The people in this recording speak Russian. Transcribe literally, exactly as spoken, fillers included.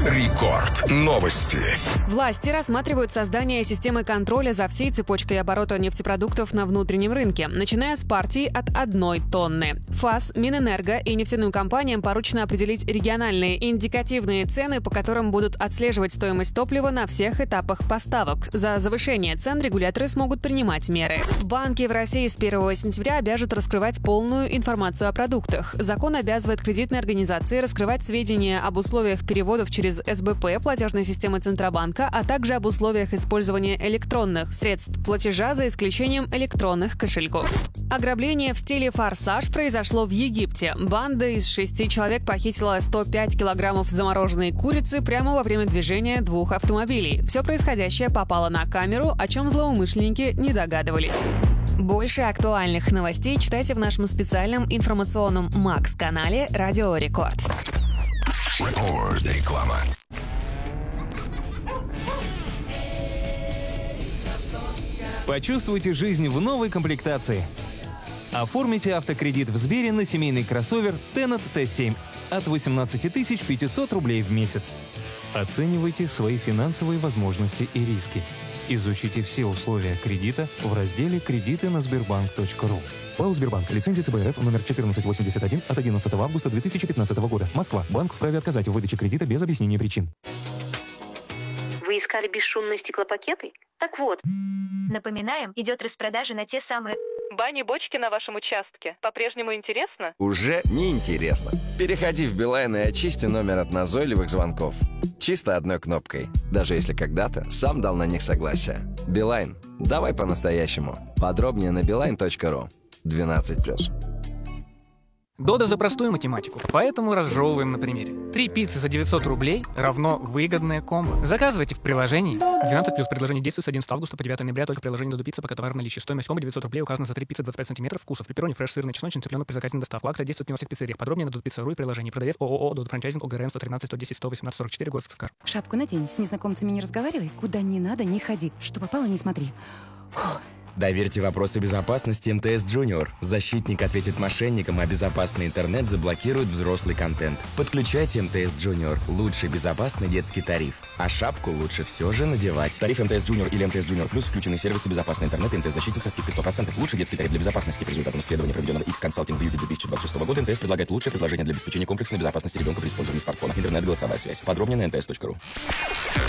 Рекорд. Новости. Власти рассматривают создание системы контроля за всей цепочкой оборота нефтепродуктов на внутреннем рынке, начиная с партий от одной тонны. ФАС, Минэнерго и нефтяным компаниям поручено определить региональные индикативные цены, по которым будут отслеживать стоимость топлива на всех этапах поставок. За завышение цен регуляторы смогут принимать меры. Банки в России с первого сентября обяжут раскрывать полную информацию о продуктах. Закон обязывает кредитные организации раскрывать сведения об условиях переводов через эс бэ пэ, платежной системы Центробанка, а также об условиях использования электронных средств платежа за исключением электронных кошельков. Ограбление в стиле «Форсаж» произошло в Египте. Банда из шести человек похитила сто пять килограммов замороженной курицы прямо во время движения двух автомобилей. Все происходящее попало на камеру, о чем злоумышленники не догадывались. Больше актуальных новостей читайте в нашем специальном информационном Макс-канале «Радио Рекорд». Рекорд. Реклама. Почувствуйте жизнь в новой комплектации. Оформите автокредит в Сбере на семейный кроссовер Tennet тэ семь от восемнадцати тысяч пятисот рублей в месяц. Оценивайте свои финансовые возможности и риски. Изучите все условия кредита в разделе «Кредиты на Сбербанк точка ру». ПАО «Сбербанк». Лицензия цэ бэ эр эф номер четырнадцать восемьдесят один от одиннадцатого августа две тысячи пятнадцатого года. Москва. Банк вправе отказать в выдаче кредита без объяснения причин. Вы искали бесшумные стеклопакеты? Так вот. Напоминаем, идет распродажа на те самые... Бани-бочки на вашем участке. По-прежнему интересно? Уже не интересно. Переходи в Билайн и очисти номер от назойливых звонков. Чисто одной кнопкой. Даже если когда-то сам дал на них согласие. Билайн. Давай по-настоящему. Подробнее на билайн точка ру. двенадцать плюс. Дода за простую математику, поэтому разжевываем на примере. Три пиццы за девятьсот рублей равно выгодное комбо. Заказывайте в приложении. двенадцать плюс. Предложение действует с одиннадцатого августа по девятого ноября только в приложении Додо Пицца, пока товар в наличии. Стоимость комбо девятьсот рублей указана за три пиццы двадцать пять сантиметров вкусов. Пепперони, фреш, сырный, чесночный, цыпленок при заказе на доставку. Акция действует не во всех пиццериях. Подробнее на Додо Пицца точка ру и приложении. Продавец ООО Додо Франчайзинг, о гэ эр эн сто тринадцать сто десять сто восемнадцать сорок четыре, город Сыскар. Шапку надень, с незнакомцами не разговаривай, куда не надо не ходи. Что попало, не смотри. Фух. Доверьте вопросы безопасности эм тэ эс Junior. Защитник ответит мошенникам, а безопасный интернет заблокирует взрослый контент. Подключайте эм тэ эс Junior. Лучший безопасный детский тариф. А шапку лучше все же надевать. Тариф эм тэ эс Junior или эм тэ эс Junior Plus включены сервисы безопасный интернет и эм тэ эс-защитник со скидкой сто процентов. Лучший детский тариф для безопасности. По результатам исследования, проведенного X-Consulting в июле две тысячи двадцать шестого года, эм тэ эс предлагает лучшее предложение для обеспечения комплексной безопасности ребенка при использовании смартфона. Интернет, голосовая связь. Подробнее на эн тэ эс точка ру.